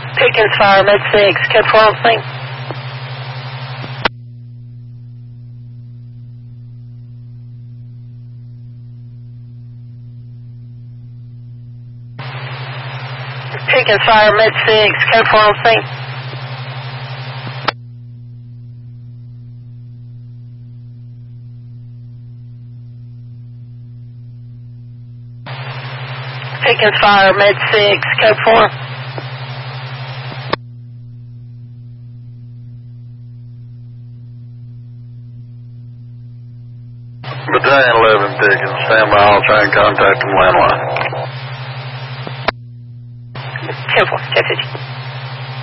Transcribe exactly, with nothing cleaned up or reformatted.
Pickens Fire, Med six, ten four on scene. Pickens Fire, Med six, ten four on scene. Pickens Fire, Med six, code four. Battalion eleven, Pickens. Stand by, I'll try and contact them landline. ten four, ten fifty.